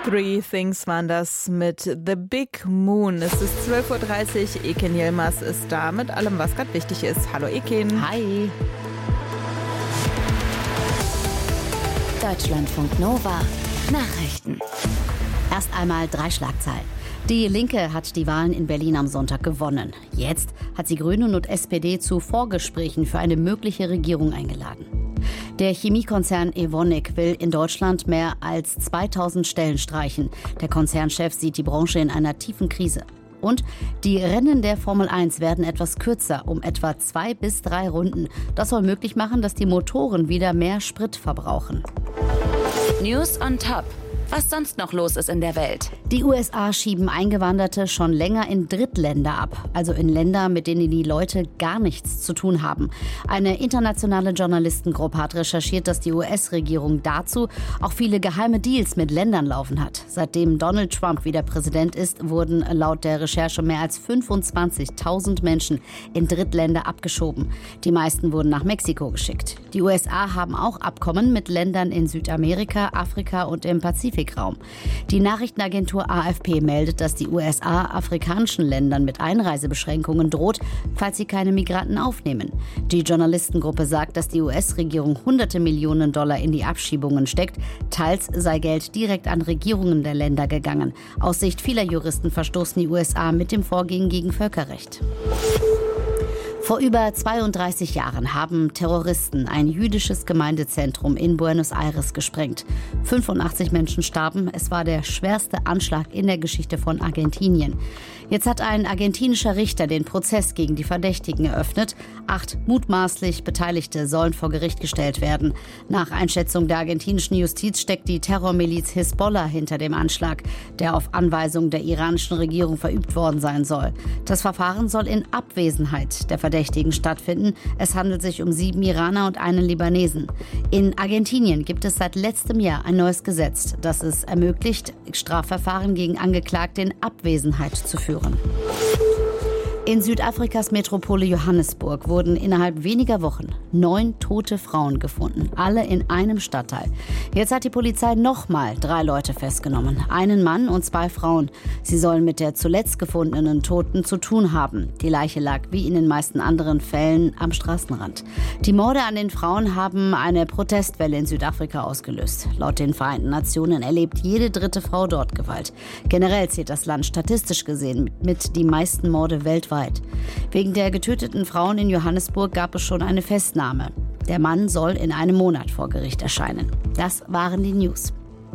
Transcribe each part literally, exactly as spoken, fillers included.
Three Things waren das mit The Big Moon. Es ist zwölf Uhr dreißig, Eken Yilmaz ist da mit allem, was gerade wichtig ist. Hallo Eken. Hi. Deutschlandfunk Nova. Nachrichten. Erst einmal drei Schlagzeilen. Die Linke hat die Wahlen in Berlin am Sonntag gewonnen. Jetzt hat sie Grüne und S P D zu Vorgesprächen für eine mögliche Regierung eingeladen. Der Chemiekonzern Evonik will in Deutschland mehr als zweitausend Stellen streichen. Der Konzernchef sieht die Branche in einer tiefen Krise. Und die Rennen der Formel eins werden etwas kürzer, um etwa zwei bis drei Runden. Das soll möglich machen, dass die Motoren wieder mehr Sprit verbrauchen. News on Top. Was sonst noch los ist in der Welt. Die U S A schieben Eingewanderte schon länger in Drittländer ab, also in Länder, mit denen die Leute gar nichts zu tun haben. Eine internationale Journalistengruppe hat recherchiert, dass die U S-Regierung dazu auch viele geheime Deals mit Ländern laufen hat. Seitdem Donald Trump wieder Präsident ist, wurden laut der Recherche mehr als fünfundzwanzigtausend Menschen in Drittländer abgeschoben. Die meisten wurden nach Mexiko geschickt. Die U S A haben auch Abkommen mit Ländern in Südamerika, Afrika und im Pazifik. Raum. Die Nachrichtenagentur A F P meldet, dass die U S A afrikanischen Ländern mit Einreisebeschränkungen droht, falls sie keine Migranten aufnehmen. Die Journalistengruppe sagt, dass die U S-Regierung hunderte Millionen Dollar in die Abschiebungen steckt. Teils sei Geld direkt an Regierungen der Länder gegangen. Aus Sicht vieler Juristen verstoßen die U S A mit dem Vorgehen gegen Völkerrecht. Vor über zweiunddreißig Jahren haben Terroristen ein jüdisches Gemeindezentrum in Buenos Aires gesprengt. fünfundachtzig Menschen starben. Es war der schwerste Anschlag in der Geschichte von Argentinien. Jetzt hat ein argentinischer Richter den Prozess gegen die Verdächtigen eröffnet. Acht mutmaßlich Beteiligte sollen vor Gericht gestellt werden. Nach Einschätzung der argentinischen Justiz steckt die Terrormiliz Hisbollah hinter dem Anschlag, der auf Anweisung der iranischen Regierung verübt worden sein soll. Das Verfahren soll in Abwesenheit der Verdächtigen stattfinden. Es handelt sich um sieben Iraner und einen Libanesen. In Argentinien gibt es seit letztem Jahr ein neues Gesetz, das es ermöglicht, Strafverfahren gegen Angeklagte in Abwesenheit zu führen. In Südafrikas Metropole Johannesburg wurden innerhalb weniger Wochen neun tote Frauen gefunden, alle in einem Stadtteil. Jetzt hat die Polizei nochmal drei Leute festgenommen, einen Mann und zwei Frauen. Sie sollen mit der zuletzt gefundenen Toten zu tun haben. Die Leiche lag wie in den meisten anderen Fällen am Straßenrand. Die Morde an den Frauen haben eine Protestwelle in Südafrika ausgelöst. Laut den Vereinten Nationen erlebt jede dritte Frau dort Gewalt. Generell zählt das Land statistisch gesehen mit die meisten Morde weltweit. Wegen der getöteten Frauen in Johannesburg gab es schon eine Festnahme. Der Mann soll in einem Monat vor Gericht erscheinen. Das waren die News.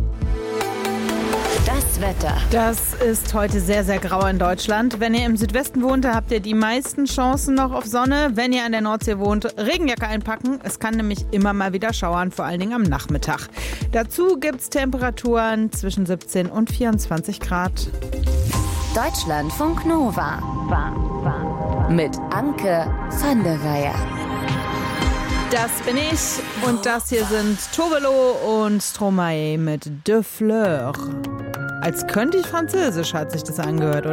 Das Wetter. Das ist heute sehr, sehr grau in Deutschland. Wenn ihr im Südwesten wohnt, habt ihr die meisten Chancen noch auf Sonne. Wenn ihr an der Nordsee wohnt, Regenjacke einpacken. Es kann nämlich immer mal wieder schauern, vor allen Dingen am Nachmittag. Dazu gibt es Temperaturen zwischen siebzehn und vierundzwanzig Grad. Deutschlandfunk Nova. Mit Anke van der Weyer. Das bin ich und das hier sind Tovelo und Stromae mit De Fleur. Als könnte ich Französisch, hat sich das angehört, oder?